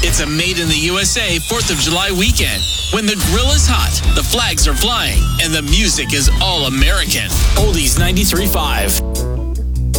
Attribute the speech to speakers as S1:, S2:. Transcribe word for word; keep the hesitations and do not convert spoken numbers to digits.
S1: It's a made in the U S A fourth of July weekend when the grill is hot, the flags are flying, and the music is all American. Oldies ninety-three point five.